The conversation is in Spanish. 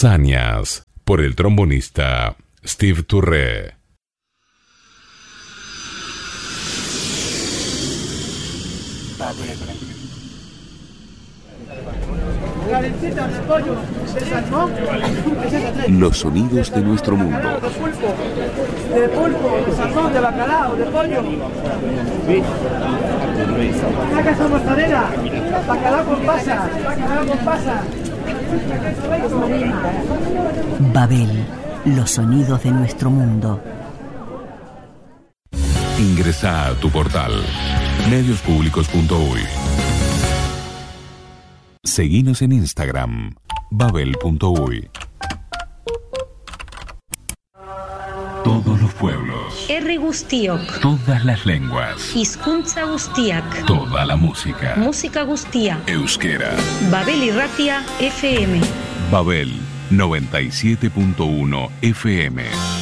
Hazañas, por el trombonista Steve Touré. Los sonidos de nuestro mundo. De pulpo, de salmón, de bacalao, de pollo. Una casa mozzarella, bacalao con pasas, bacalao con pasas. Babel, los sonidos de nuestro mundo. Ingresa a tu portal mediospublicos.uy. Seguinos en Instagram, babel.uy. Todos los pueblos. Herri guztiok. Todas las lenguas. Hizkuntza guztiak. Toda la música. Música guztia. Euskera. Babel Irratia FM. Babel 97.1 FM.